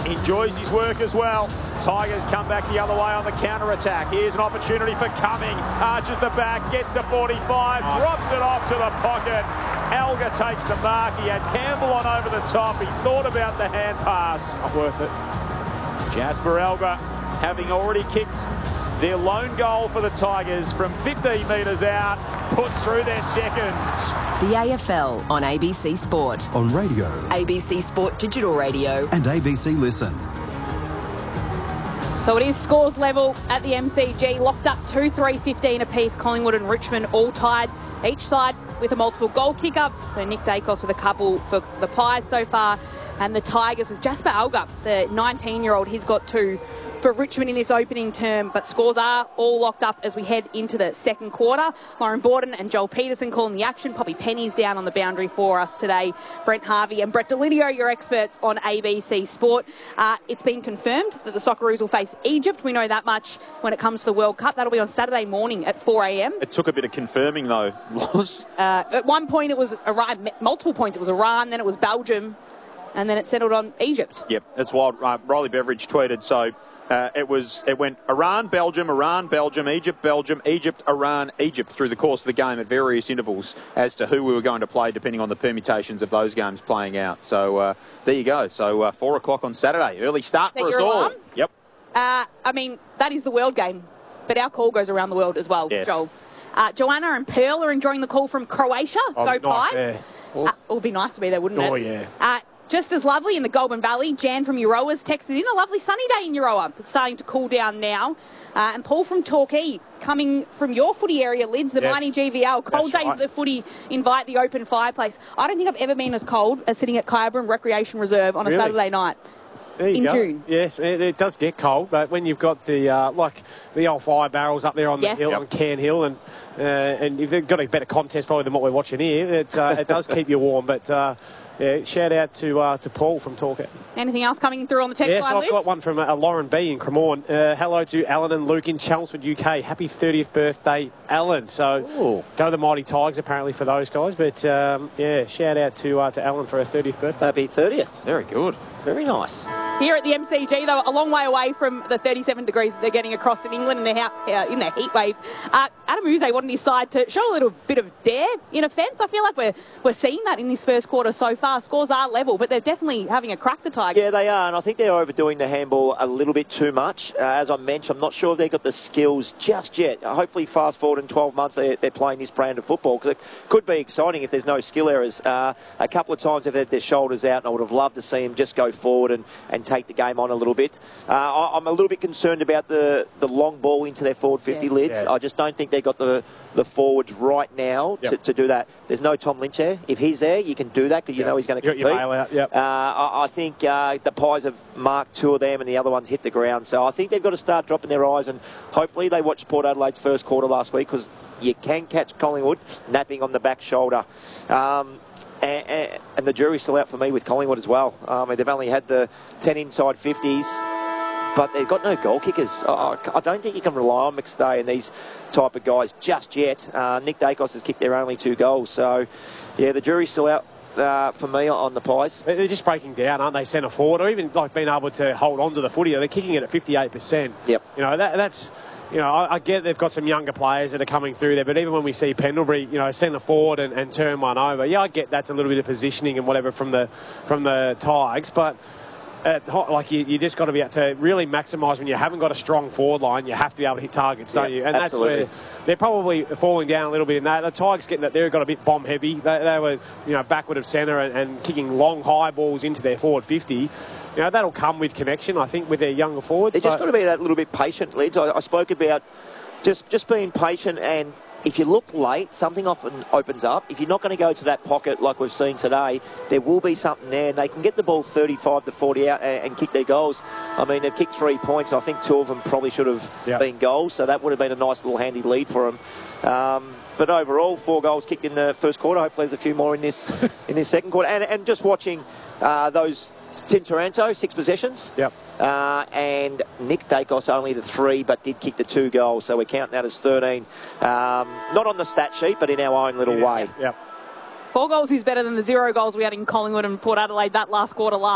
enjoys his work as well. Tigers come back the other way on the counter-attack. Here's an opportunity for Cumming. Arches the back, gets to 45, drops it off to the pocket. Elgar takes the mark. He had Campbell on over the top. He thought about the hand pass. Not worth it. Jasper Elgar, having already kicked their lone goal for the Tigers from 15 metres out, puts through their second. The AFL on ABC Sport. On radio. ABC Sport Digital Radio. And ABC Listen. So it is scores level at the MCG, locked up 2-3-15 apiece. Collingwood and Richmond all tied, each side with a multiple goal kicker. So Nick Dacos with a couple for the Pies so far. And the Tigers with Jasper Elgar, the 19-year-old, he's got two for Richmond in this opening term, but scores are all locked up as we head into the second quarter. Lauren Borden and Joel Peterson calling the action. Poppy Penny's down on the boundary for us today. Brent Harvey and Brett Delidio, your experts on ABC Sport. It's been confirmed that the Socceroos will face Egypt. We know that much when it comes to the World Cup. That'll be on Saturday morning at 4 a.m. It took a bit of confirming, though, Loz. At one point it was Iran, multiple points it was Iran, then it was Belgium, and then it settled on Egypt. Yep, that's wild. Riley Beveridge tweeted, so it went Iran, Belgium, Egypt, Iran, Egypt through the course of the game at various intervals as to who we were going to play depending on the permutations of those games playing out. So there you go. So 4 o'clock on Saturday. Early start for us all. Alarm? Yep. I mean, that is the world game, but our call goes around the world as well, yes. Joel. Joanna and Pearl are enjoying the call from Croatia. Go nice, Pies. yeah. It would be nice to be there, wouldn't it? Oh, yeah. Just as lovely in the Goulburn Valley. Jan from Euroa's texted in a lovely sunny day in Euroa. It's starting to cool down now. And Paul from Torquay, coming from your footy area, Lids, the mighty GVL. Cold days of the footy invite the open fireplace. I don't think I've ever been as cold as sitting at Kyabram Recreation Reserve on a Saturday night. In June. Yes, it does get cold, but when you've got the like the old fire barrels up there on the hill, on Cairn Hill, and if they've got a better contest probably than what we're watching here, it does keep you warm. But shout out to Paul from Torquay. Anything else coming through on the text line, Yes, I've got one from Lauren B in Cremorne. Hello to Alan and Luke in Chelmsford, UK. Happy 30th birthday, Alan. So go the Mighty Tigers apparently for those guys. But shout out to Alan for her 30th birthday. Happy 30th. Very good. Very nice. Here at the MCG, though, a long way away from the 37 degrees that they're getting across in England in their heat wave. Adam Uze wanted his side to show a little bit of dare in offence. I feel like we're seeing that in this first quarter so far. Scores are level, but they're definitely having a crack, the Tigers. Yeah, they are, and I think they're overdoing the handball a little bit too much. As I mentioned, I'm not sure if they've got the skills just yet. Hopefully, fast forward in 12 months, they're playing this brand of football, because it could be exciting if there's no skill errors. A couple of times they've had their shoulders out, and I would have loved to see them just go forward and take the game on a little bit. I'm a little bit concerned about the long ball into their forward 50 Lids. Yeah. I just don't think they've got the forwards right now to do that. There's no Tom Lynch there. If he's there, you can do that because you know he's going to compete. I think the Pies have marked two of them and the other one's hit the ground. So I think they've got to start dropping their eyes, and hopefully they watched Port Adelaide's first quarter last week, because you can catch Collingwood napping on the back shoulder. And the jury's still out for me with Collingwood as well. They've only had the 10 inside 50s, but they've got no goal kickers. I don't think you can rely on McStay and these type of guys just yet. Nick Dacos has kicked their only 2 goals. So, yeah, the jury's still out for me on the Pies. They're just breaking down, aren't they, centre forward, or even like being able to hold on to the footy. They're kicking it at 58%. Yep. You know, that's... You know, I get they've got some younger players that are coming through there, but even when we see Pendlebury, you know, centre forward and turn one over, I get that's a little bit of positioning and whatever from the Tigers, but like you just got to be able to really maximise when you haven't got a strong forward line. You have to be able to hit targets, don't you? And absolutely. That's where they're probably falling down a little bit in that. The Tigers getting that they've got a bit bomb heavy. They were, backward of centre and kicking long high balls into their forward 50. That'll come with connection, I think, with their younger forwards. They've just got to be that little bit patient, Lids. I spoke about just being patient, and if you look late, something often opens up. If you're not going to go to that pocket like we've seen today, there will be something there, and they can get the ball 35 to 40 out and kick their goals. I mean, they've kicked 3 points. I think 2 of them probably should have been goals, so that would have been a nice little handy lead for them. But overall, 4 goals kicked in the first quarter. Hopefully there's a few more in this second quarter. And just watching those... Tim Taranto, 6 possessions. Yep. And Nick Dacos only the 3, but did kick the 2 goals. So we're counting that as 13. Not on the stat sheet, but in our own little way. Yep. 4 goals is better than the 0 goals we had in Collingwood and Port Adelaide that last quarter